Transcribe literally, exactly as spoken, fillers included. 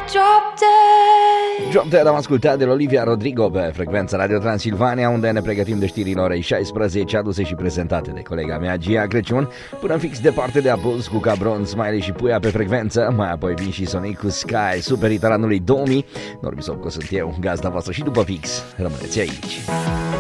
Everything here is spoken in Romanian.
Drop Dead. Drop Dead am ascultat de la Olivia Rodrigo pe frecvența Radio Transilvania, unde ne pregătim de știrile orei șaisprezece, aduse și prezentate de colega mea Gia Crăciun, până fix departe de apus cu Cabron, Smiley și Puia pe frecvență, mai apoi vin și Sonic cu Sky, super hit al anului două mii. Norbi Sobco sunt eu, gazda voastră și după fix, rămâneți aici.